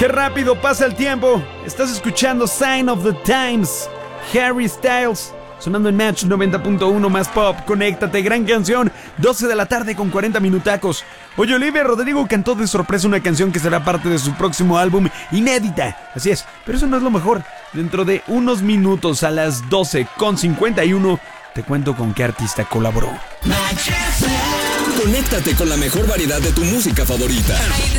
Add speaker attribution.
Speaker 1: Qué rápido pasa el tiempo. Estás escuchando Sign of the Times, Harry Styles, sonando en Match 90.1 más pop. Conéctate, gran canción. 12 de la tarde con 40 minutacos. Oye, Olivia Rodrigo cantó de sorpresa una canción que será parte de su próximo álbum inédita. Así es, pero eso no es lo mejor. Dentro de unos minutos, a las 12:51, te cuento con qué artista colaboró.
Speaker 2: Conéctate con la mejor variedad de tu música favorita.